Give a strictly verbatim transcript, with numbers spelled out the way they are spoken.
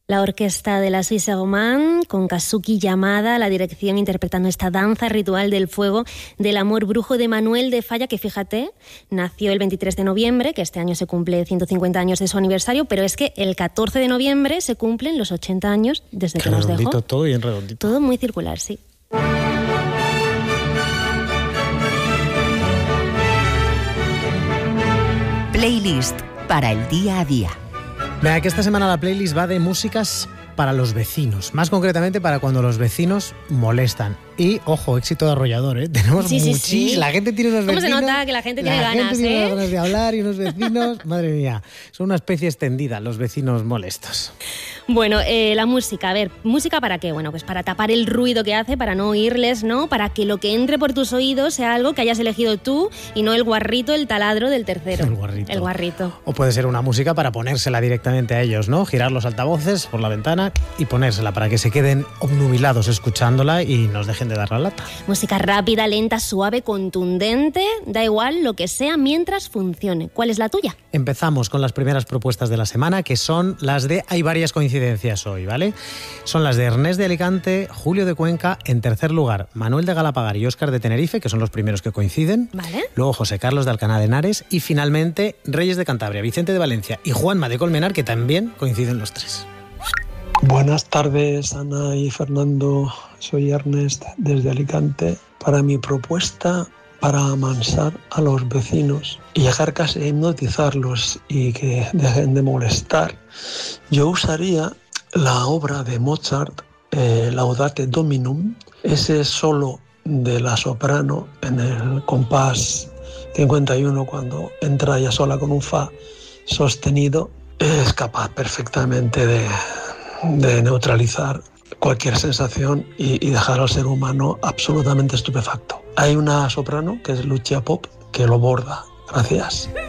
La orquesta de la Suisse Romande, con Kazuki Yamada a la dirección, interpretando esta danza ritual del fuego del amor brujo de Manuel de Falla, que fíjate, nació el veintitrés de noviembre, que este año se cumple ciento cincuenta años de su aniversario, pero es que el catorce de noviembre se cumplen los ochenta años desde Qué que nos dejó. redondito, todo bien redondito. Todo muy circular, sí. Playlist para el día a día. Venga, que esta semana la playlist va de músicas para los vecinos, más concretamente para cuando los vecinos molestan. Y, ojo, éxito de arrollador, ¿eh? Tenemos Sí, sí, muchísimos... sí. La gente tiene unos ¿Cómo vecinos... se nota que la gente tiene la ganas, gente tiene eh? unas ganas de hablar y unos vecinos... Madre mía, son una especie extendida, los vecinos molestos. Bueno, eh, la música, a ver, ¿música para qué? Bueno, pues para tapar el ruido que hace, para no oírles, ¿no? Para que lo que entre por tus oídos sea algo que hayas elegido tú y no el guarrito, el taladro del tercero. El guarrito. El guarrito. O puede ser una música para ponérsela directamente a ellos, ¿no? Girar los altavoces por la ventana y ponérsela para que se queden obnubilados escuchándola y nos dejen de dar la lata. Música rápida, lenta, suave, contundente, da igual lo que sea mientras funcione. ¿Cuál es la tuya? Empezamos con las primeras propuestas de la semana, que son las de... Hay varias coincidencias hoy, ¿vale? Son las de Ernest de Alicante, Julio de Cuenca, en tercer lugar Manuel de Galapagar y Óscar de Tenerife, que son los primeros que coinciden. Vale. Luego José Carlos de Alcalá de Henares y finalmente Reyes de Cantabria, Vicente de Valencia y Juanma de Colmenar, que también coinciden los tres. Buenas tardes, Ana y Fernando. Soy Ernest desde Alicante. Para mi propuesta para amansar a los vecinos y llegar casi a hipnotizarlos y que dejen de molestar, yo usaría la obra de Mozart, eh, Laudate Dominum, ese solo de la soprano en el compás cincuenta y uno, cuando entra ella sola con un fa sostenido, es capaz perfectamente de, de neutralizar cualquier sensación y, y dejar al ser humano absolutamente estupefacto. Hay una soprano, que es Lucia Pop, que lo borda. Gracias.